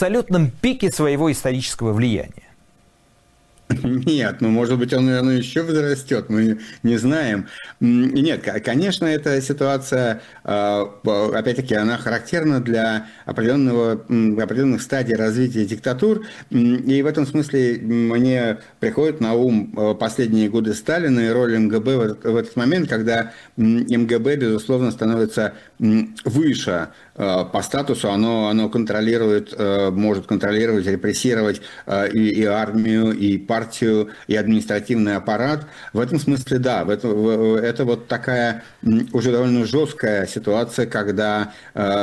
абсолютном пике своего исторического влияния? Нет, может быть, оно еще возрастет, мы не знаем. Нет, конечно, эта ситуация, опять-таки, она характерна для определенных стадий развития диктатур, и в этом смысле мне приходит на ум последние годы Сталина и роль МГБ в этот момент, когда МГБ, безусловно, становится выше по статусу, оно контролирует, может контролировать, репрессировать и армию, и партию, и административный аппарат. В этом смысле, да, это вот такая уже довольно жесткая ситуация, когда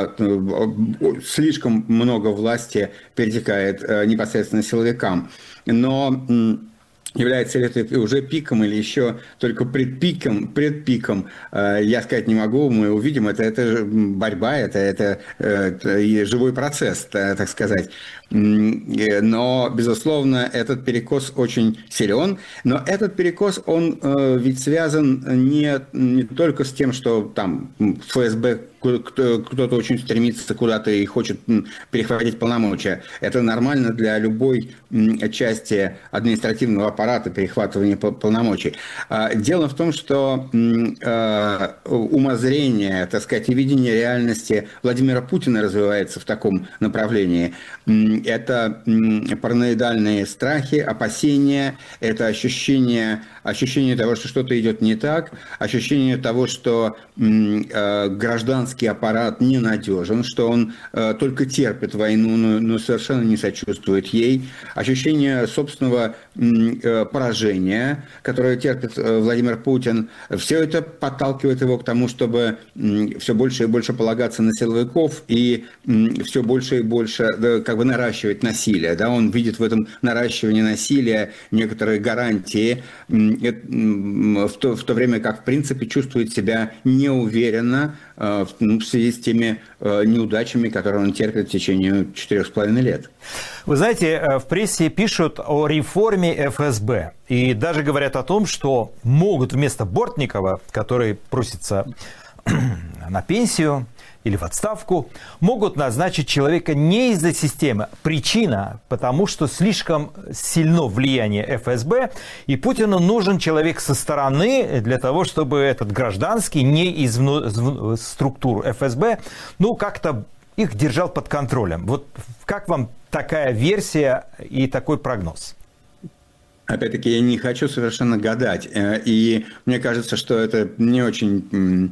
слишком много власти перетекает непосредственно силовикам. Но является ли это уже пиком или еще только предпиком, я сказать не могу, мы увидим, это борьба, это живой процесс, так сказать. Но, безусловно, этот перекос очень силен, но этот перекос, он ведь связан не только с тем, что там ФСБ кто-то очень стремится куда-то и хочет перехватить полномочия. Это нормально для любой части административного аппарата перехватывания полномочий. Дело в том, что умозрение, так сказать, и видение реальности Владимира Путина развивается в таком направлении. Это параноидальные страхи, опасения, это ощущение того, что что-то идет не так, ощущение того, что гражданский аппарат ненадежен, что он только терпит войну, но совершенно не сочувствует ей, ощущение собственного поражения, которое терпит Владимир Путин, все это подталкивает его к тому, чтобы все больше и больше полагаться на силовиков и все больше и больше наращивать насилие. Да? Он видит в этом наращивании насилия некоторые гарантии, в то время как, в принципе, чувствует себя неуверенно в связи с теми неудачами, которые он терпит в течение 4,5 лет. Вы знаете, в прессе пишут о реформе ФСБ. И даже говорят о том, что могут вместо Бортникова, который просится на пенсию или в отставку, могут назначить человека не из-за системы. Причина, потому что слишком сильно влияние ФСБ, и Путину нужен человек со стороны для того, чтобы этот гражданский не из структур ФСБ, как-то их держал под контролем. Вот как вам такая версия и такой прогноз? Опять-таки, я не хочу совершенно гадать. И мне кажется, что это не очень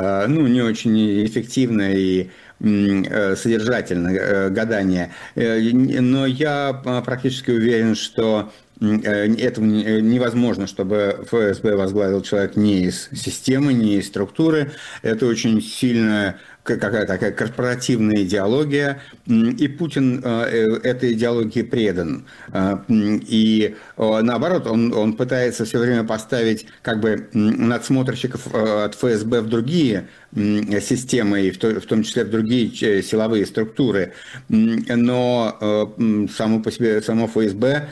эффективно и содержательно гадание. Но я практически уверен, что этого невозможно, чтобы ФСБ возглавил человек не из системы, не из структуры. Это очень сильная какая-то такая корпоративная идеология, и Путин этой идеологии предан. И наоборот, он пытается все время поставить надсмотрщиков от ФСБ в другие системы, и в том числе в другие силовые структуры. Но само ФСБ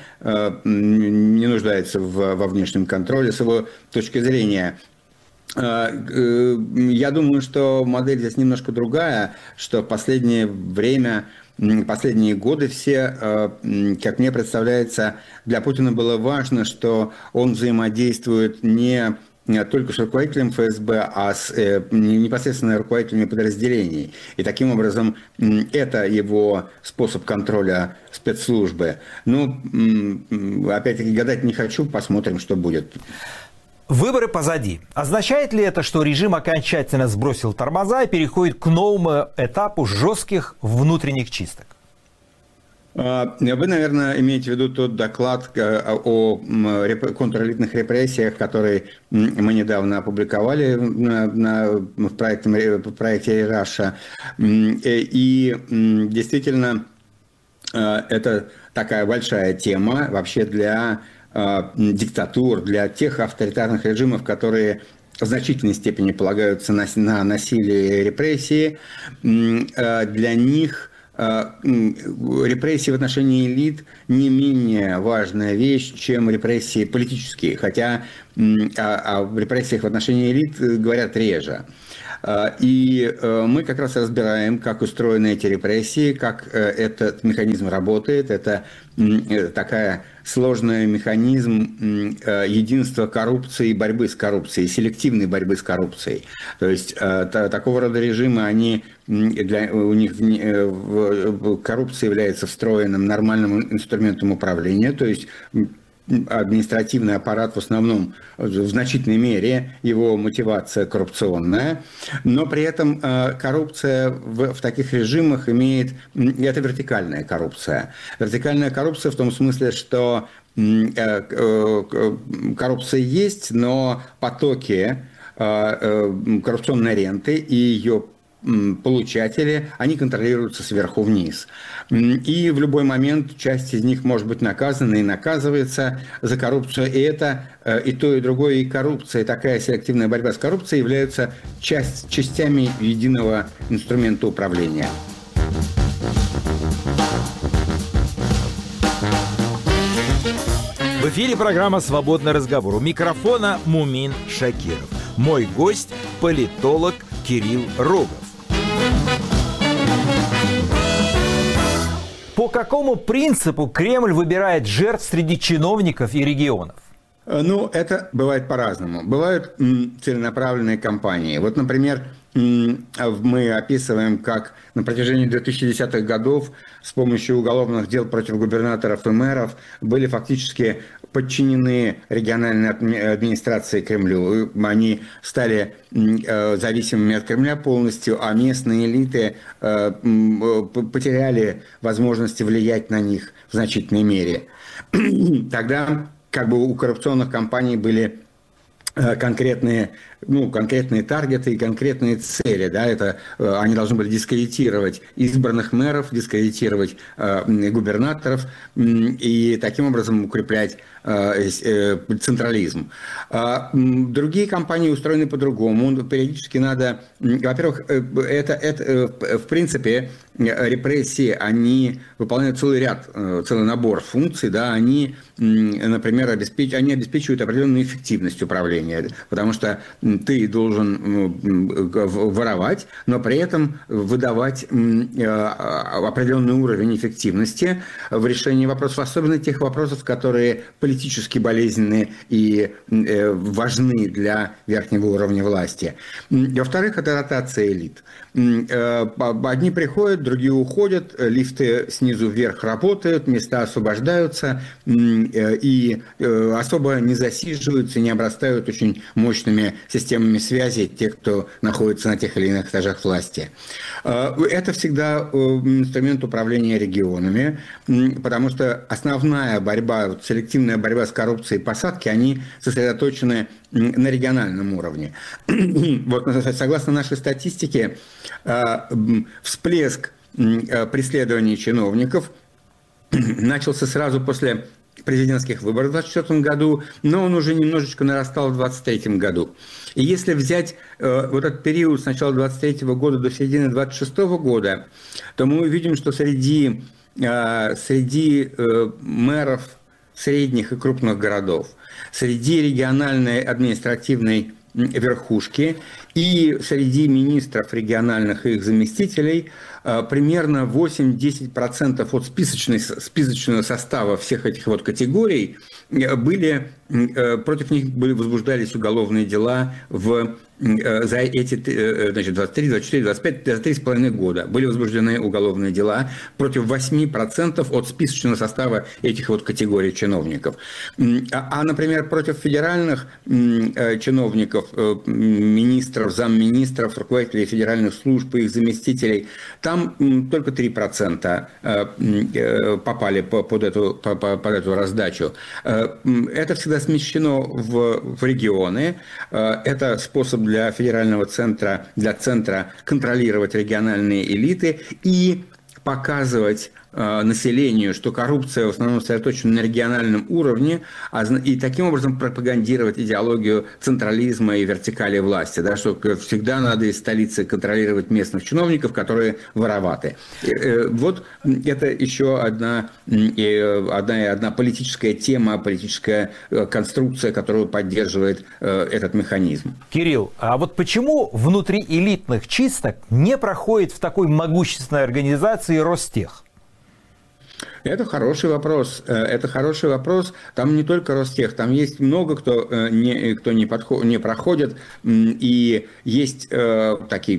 не нуждается во внешнем контроле с его точки зрения. Я думаю, что модель здесь немножко другая, что в последнее время, последние годы все, как мне представляется, для Путина было важно, что он взаимодействует не только с руководителем ФСБ, а с непосредственно руководителями подразделений. И таким образом это его способ контроля спецслужбы. Опять-таки гадать не хочу, посмотрим, что будет. Выборы позади. Означает ли это, что режим окончательно сбросил тормоза и переходит к новому этапу жестких внутренних чисток? Вы, наверное, имеете в виду тот доклад о контрэлитных репрессиях, который мы недавно опубликовали в проекте «Раша». И действительно, это такая большая тема вообще для диктатур, для тех авторитарных режимов, которые в значительной степени полагаются на насилие и репрессии. Для них репрессии в отношении элит не менее важная вещь, чем репрессии политические, хотя о репрессиях в отношении элит говорят реже. И мы как раз разбираем, как устроены эти репрессии, как этот механизм работает. Это такая сложный механизм единства коррупции и борьбы с коррупцией, селективной борьбы с коррупцией. То есть такого рода режимы, у них коррупция является встроенным нормальным инструментом управления, то есть административный аппарат в основном, в значительной мере, его мотивация коррупционная, но при этом коррупция в таких режимах имеет, это вертикальная коррупция. Вертикальная коррупция в том смысле, что коррупция есть, но потоки коррупционной ренты и ее получатели, они контролируются сверху вниз. И в любой момент часть из них может быть наказана и наказывается за коррупцию. И это и то, и другое, и коррупция, и такая селективная борьба с коррупцией являются частями единого инструмента управления. В эфире программа «Свободный разговор». У микрофона Мумин Шакиров. Мой гость – политолог Кирилл Рогов. По какому принципу Кремль выбирает жертв среди чиновников и регионов? Ну, это бывает по-разному. Бывают целенаправленные кампании. Вот, например, мы описываем, как на протяжении 2010-х годов с помощью уголовных дел против губернаторов и мэров были фактически подчинены региональной администрации Кремлю. Они стали зависимыми от Кремля полностью, а местные элиты потеряли возможности влиять на них в значительной мере. Тогда как бы у коррупционных компаний были конкретные таргеты и конкретные цели. Да, это они должны были дискредитировать избранных мэров, дискредитировать губернаторов и таким образом укреплять централизм. Другие компании устроены по-другому. Периодически надо... Во-первых, это в принципе, репрессии, они выполняют целый набор функций. Да, они, например, обеспечивают определенную эффективность управления, потому что ты должен воровать, но при этом выдавать определенный уровень эффективности в решении вопросов, особенно тех вопросов, которые политически болезненны и важны для верхнего уровня власти. Во-вторых, это ротация элит. Одни приходят, другие уходят, лифты снизу вверх работают, места освобождаются и особо не засиживаются, не обрастают очень мощными системами связи тех, кто находится на тех или иных этажах власти. Это всегда инструмент управления регионами, потому что основная борьба, селективная борьба с коррупцией и посадки, они сосредоточены на региональном уровне. Вот, согласно нашей статистике, всплеск преследований чиновников начался сразу после президентских выборов в 2024 году, но он уже немножечко нарастал в 2023 году. И если взять вот этот период с начала 2023 года до середины 2026 года, то мы увидим, что среди мэров средних и крупных городов, среди региональной административной верхушки и среди министров региональных и их заместителей примерно 8-10% от списочного состава всех этих вот категорий против них возбуждались уголовные дела за эти 23, 24, 25, за 3,5 года. Были возбуждены уголовные дела против 8% от списочного состава этих вот категорий чиновников. Например, против федеральных чиновников, министров, замминистров, руководителей федеральных служб и их заместителей, там только 3% попали под эту раздачу. Это всегда смещено в регионы. Это способ для федерального центра, для центра контролировать региональные элиты и показывать населению, что коррупция в основном сосредоточена на региональном уровне, и таким образом пропагандировать идеологию централизма и вертикали власти, да, что всегда надо из столицы контролировать местных чиновников, которые вороваты. Вот это еще одна политическая тема, политическая конструкция, которую поддерживает этот механизм. Кирилл, а вот почему внутри элитных чисток не проходит в такой могущественной организации Ростех? Это хороший вопрос. Там не только Ростех, там есть много кто не проходит, и есть такие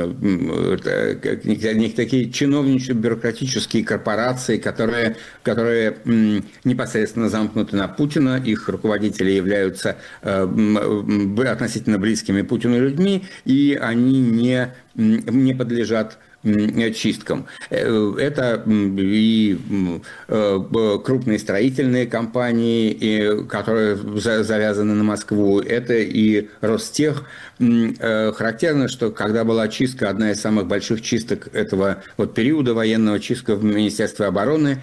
чиновничьи бюрократические корпорации, которые непосредственно замкнуты на Путина. Их руководители являются относительно близкими Путину людьми, и они не подлежат чисткам. Это и крупные строительные компании, которые завязаны на Москву, это и Ростех. Характерно, что когда была чистка, одна из самых больших чисток этого периода военного, чистка в Министерстве обороны,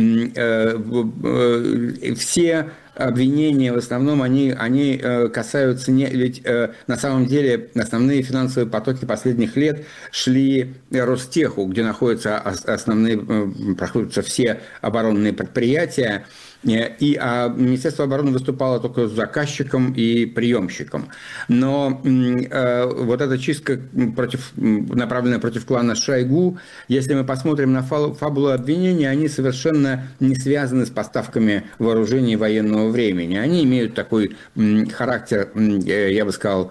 все обвинения в основном они касаются ведь на самом деле основные финансовые потоки последних лет шли Ростеху, где находятся проходятся все оборонные предприятия. А Министерство обороны выступало только заказчиком и приемщиком. Но вот эта чистка, направленная против клана Шойгу, если мы посмотрим на фабулу обвинения, они совершенно не связаны с поставками вооружений военного времени. Они имеют такой характер, я бы сказал,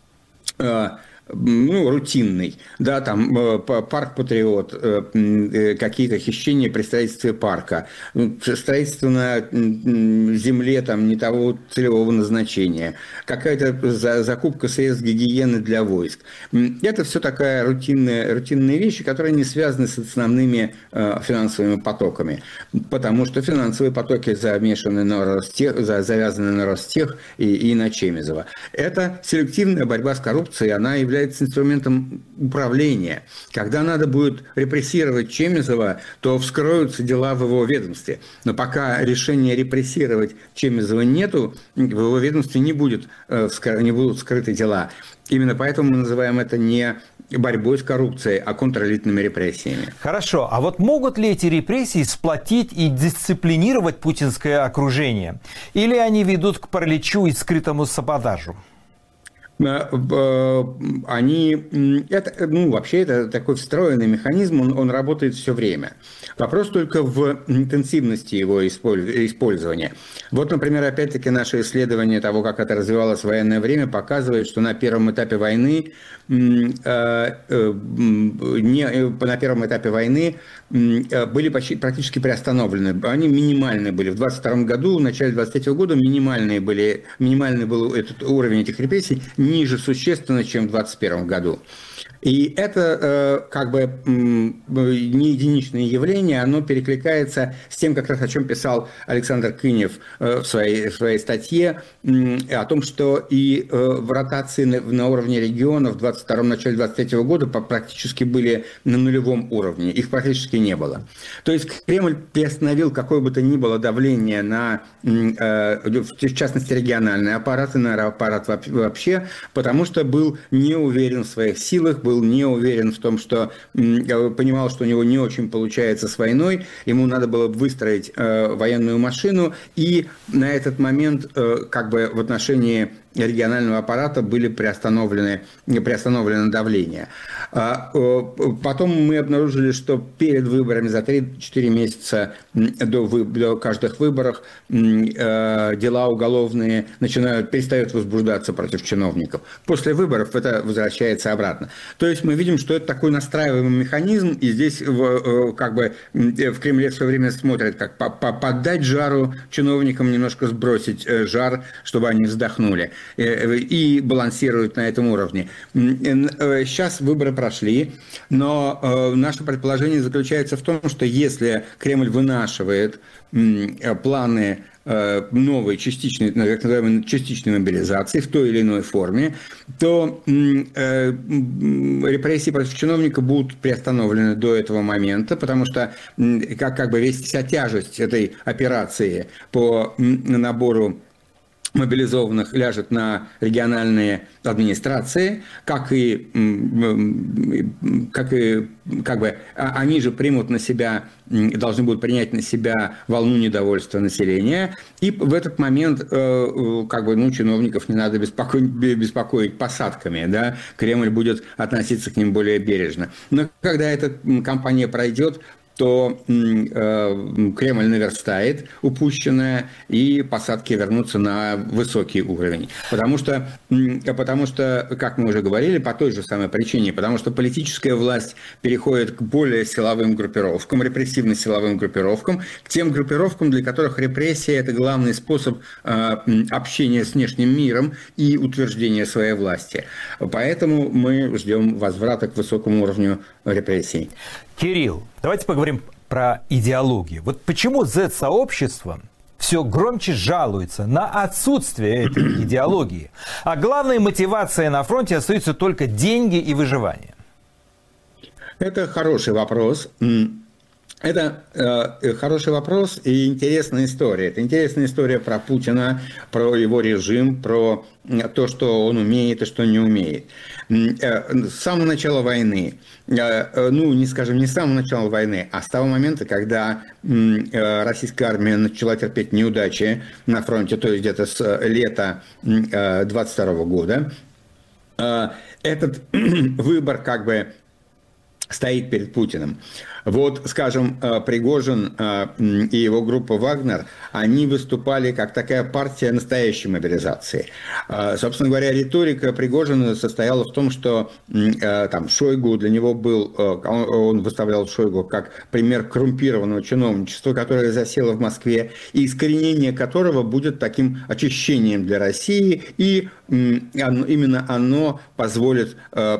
рутинный, да, там парк Патриот, какие-то хищения при строительстве парка, строительство на земле там не того целевого назначения, какая-то закупка средств гигиены для войск. Это все такая рутинные вещи, которые не связаны с основными финансовыми потоками, потому что финансовые потоки завязаны на Ростех и на Чемизова. Это селективная борьба с коррупцией, она является инструментом управления. Когда надо будет репрессировать Чемизова, то вскроются дела в его ведомстве. Но пока решения репрессировать Чемизова нету, в его ведомстве не будут скрыты дела. Именно поэтому мы называем это не борьбой с коррупцией, а контрэлитными репрессиями. Хорошо. А вот могут ли эти репрессии сплотить и дисциплинировать путинское окружение? Или они ведут к параличу и скрытому саботажу? Вообще это такой встроенный механизм, он работает все время. Вопрос только в интенсивности его использования. Вот, например, опять-таки наше исследование того, как это развивалось в военное время, показывает, что на первом этапе войны были практически приостановлены. Они минимальные были. В 22 году, в начале 23 года минимальный был этот уровень этих репрессий, ниже существенно, чем в 21 году. И это не единичное явление, оно перекликается с тем, как раз о чем писал Александр Кынев в своей статье, о том, что и в ротации на уровне регионов в начале 23 года практически были на нулевом уровне, их практически не было. То есть Кремль приостановил какое бы то ни было давление на, в частности, региональный аппарат и на аппарат вообще, потому что был не уверен в своих силах, был не уверен в том, что понимал, что у него не очень получается с войной, ему надо было выстроить военную машину, и на этот момент в отношении регионального аппарата были приостановлено давление. Потом мы обнаружили, что перед выборами за 3-4 месяца до каждых выборов дела уголовные перестают возбуждаться против чиновников. После выборов это возвращается обратно. То есть мы видим, что это такой настраиваемый механизм, и здесь в Кремле все время смотрят, как поддать жару чиновникам, немножко сбросить жар, чтобы они вздохнули. И балансируют на этом уровне. Сейчас выборы прошли, но наше предположение заключается в том, что если Кремль вынашивает планы новой частичной, так называемой частичной мобилизации в той или иной форме, то репрессии против чиновника будут приостановлены до этого момента, потому что вся тяжесть этой операции по набору мобилизованных ляжет на региональные администрации, они же примут на себя, должны будут принять на себя волну недовольства населения, и в этот момент чиновников не надо беспокоить посадками, да? Кремль будет относиться к ним более бережно. Но когда эта кампания пройдет, то Кремль наверстает упущенное, и посадки вернутся на высокий уровень. Потому что, как мы уже говорили, по той же самой причине, потому что политическая власть переходит к более силовым группировкам, репрессивно-силовым группировкам, к тем группировкам, для которых репрессия – это главный способ общения с внешним миром и утверждения своей власти. Поэтому мы ждем возврата к высокому уровню репрессий. Кирилл, давайте поговорим про идеологию. Вот почему Z-сообщество все громче жалуется на отсутствие этой идеологии, а главной мотивацией на фронте остаются только деньги и выживание? Это хороший вопрос. Это хороший вопрос и интересная история. Это интересная история про Путина, про его режим, про то, что он умеет и что не умеет. С самого начала войны, не с самого начала войны, а с того момента, когда российская армия начала терпеть неудачи на фронте, то есть где-то с лета 22 года, этот выбор стоит перед Путиным. Вот, скажем, Пригожин и его группа «Вагнер», они выступали как такая партия настоящей мобилизации. Собственно говоря, риторика Пригожина состояла в том, что Шойгу для него был, он выставлял Шойгу как пример коррумпированного чиновничества, которое засело в Москве, и искоренение которого будет таким очищением для России, и именно оно позволит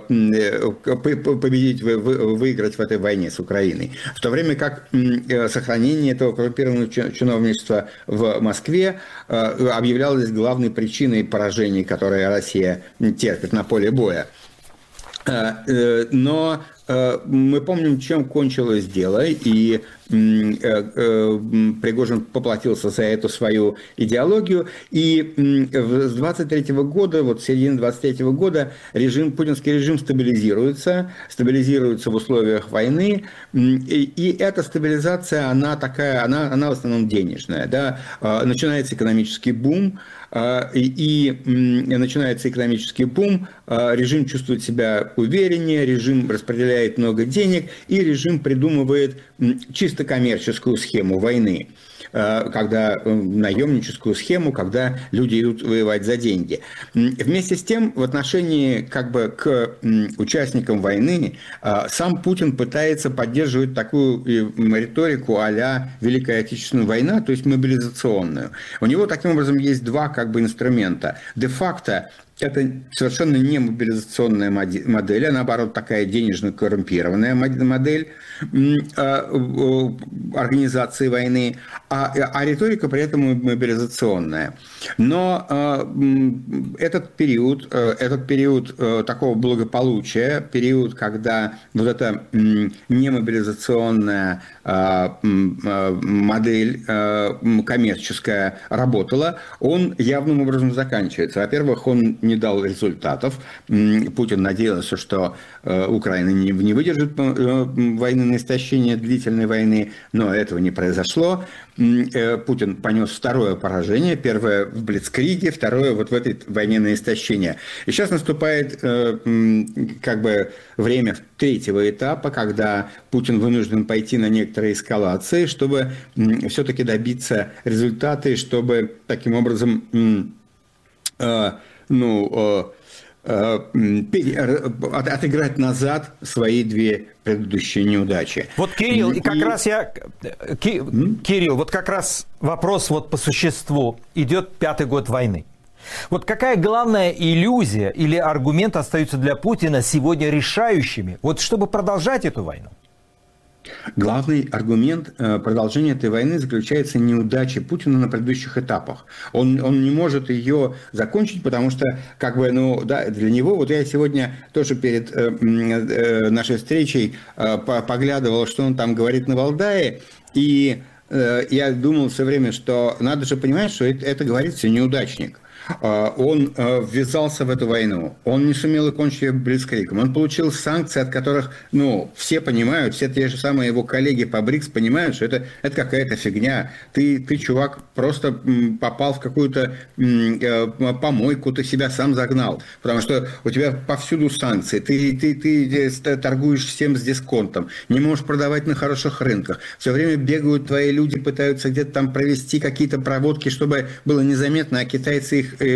победить, выиграть в этой войне с Украиной. В то время как сохранение этого коррумпированного чиновничества в Москве объявлялось главной причиной поражений, которые Россия терпит на поле боя. Но мы помним, чем кончилось дело, и Пригожин поплатился за эту свою идеологию, и с 23 года, с середины 23 года путинский режим стабилизируется в условиях войны, и эта стабилизация, она в основном денежная, да? Начинается экономический бум, режим чувствует себя увереннее, режим распределяет много денег, и режим придумывает чисто коммерческую схему войны, наемническую схему, когда люди идут воевать за деньги. Вместе с тем, в отношении к участникам войны, сам Путин пытается поддерживать такую риторику а-ля Великая Отечественная война, то есть мобилизационную. У него таким образом есть два инструмента. Де-факто это совершенно не мобилизационная модель, а наоборот такая денежно-коррумпированная модель организации войны, а риторика при этом мобилизационная. Но этот период такого благополучия, период, когда вот эта немобилизационная модель коммерческая работала, он явным образом заканчивается. Во-первых, он не дал результатов. Путин надеялся, что Украина не выдержит войны на истощение, длительной войны, но этого не произошло. Путин понес второе поражение, первое в Блицкриге, второе в этой войне на истощение. И сейчас наступает время третьего этапа, когда Путин вынужден пойти на некоторые эскалации, чтобы все-таки добиться результата, и чтобы таким образом отыграть назад свои две предыдущие неудачи. Вот, Кирилл, Кирилл, вот как раз вопрос по существу. Идет 5-й год войны. Вот какая главная иллюзия или аргумент остаются для Путина сегодня решающими, чтобы продолжать эту войну? Главный аргумент продолжения этой войны заключается в неудаче Путина на предыдущих этапах. Он не может ее закончить, потому что, для него, вот я сегодня тоже перед нашей встречей поглядывал, что он там говорит на Валдае, и я думал все время, что надо же понимать, что это говорит все неудачник. Он ввязался в эту войну, он не сумел окончить ее блицкригом, он получил санкции, от которых, все понимают, все те же самые его коллеги по БРИКС понимают, что это какая-то фигня. Ты, чувак, просто попал в какую-то помойку, ты себя сам загнал, потому что у тебя повсюду санкции, ты торгуешь всем с дисконтом, не можешь продавать на хороших рынках, все время бегают твои люди, пытаются где-то там провести какие-то проводки, чтобы было незаметно, а китайцы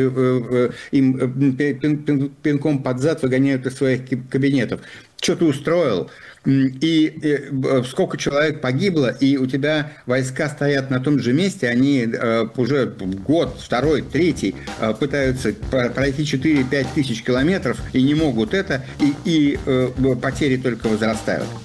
им пинком под зад выгоняют из своих кабинетов. Что ты устроил? И сколько человек погибло, и у тебя войска стоят на том же месте, они уже год, второй, третий пытаются пройти 4-5 тысяч километров и не могут это, и потери только возрастают.